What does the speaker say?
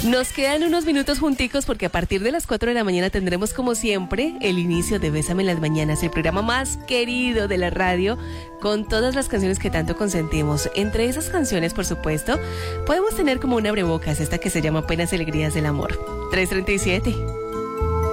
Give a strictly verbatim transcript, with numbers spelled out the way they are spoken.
Nos quedan unos minutos junticos porque a partir de las cuatro de la mañana tendremos como siempre el inicio de Bésame en las Mañanas, el programa más querido de la radio con todas las canciones que tanto consentimos. Entre esas canciones, por supuesto, podemos tener como un abrebocas esta que se llama Penas y Alegrías del Amor. tres treinta y siete.